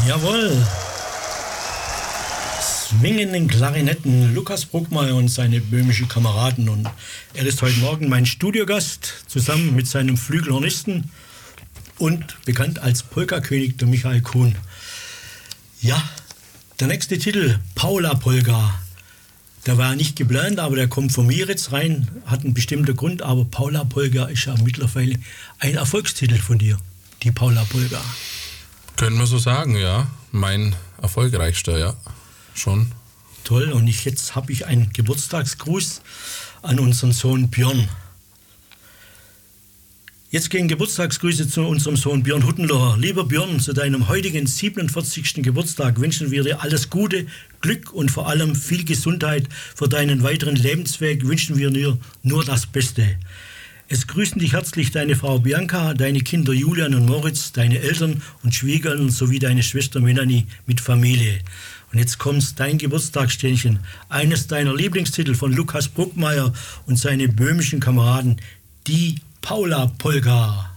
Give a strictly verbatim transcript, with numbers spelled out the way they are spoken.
Jawohl. Swingenden Klarinetten, Lukas Bruckmeier und seine böhmischen Kameraden. Und er ist heute Morgen mein Studiogast, zusammen mit seinem Flügelhornisten und bekannt als Polka-König, der Michael Kuhn. Ja, der nächste Titel, Paula Polka. Der war nicht geplant, aber der kommt von mir jetzt rein, hat einen bestimmten Grund, aber Paula Polka ist ja mittlerweile ein Erfolgstitel von dir, die Paula Polka. Können wir so sagen, ja. Mein erfolgreichster, ja. Schon. Toll, und ich, jetzt habe ich einen Geburtstagsgruß an unseren Sohn Björn. Jetzt gehen Geburtstagsgrüße zu unserem Sohn Björn Huttenloher. Lieber Björn, zu deinem heutigen siebenundvierzigsten Geburtstag wünschen wir dir alles Gute, Glück und vor allem viel Gesundheit. Für deinen weiteren Lebensweg wünschen wir dir nur das Beste. Es grüßen dich herzlich deine Frau Bianca, deine Kinder Julian und Moritz, deine Eltern und Schwiegereltern sowie deine Schwester Melanie mit Familie. Und jetzt kommt dein Geburtstagsständchen, eines deiner Lieblingstitel von Lukas Bruckmeier und seine böhmischen Kameraden, die Paula Polka.